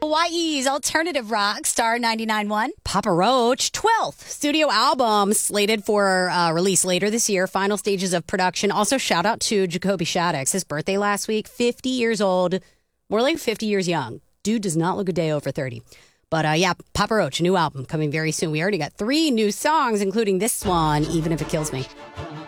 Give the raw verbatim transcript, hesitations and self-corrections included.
Hawaii's alternative rock, Star ninety-nine point one. Papa Roach, twelfth studio album slated for uh, release later this year. Final stages of production. Also, shout out to Jacoby Shaddix. His birthday last week, fifty years old. More like fifty years young. Dude does not look a day over thirty. But uh, yeah, Papa Roach, a new album coming very soon. We already got three new songs, including this one, Even If It Kills Me.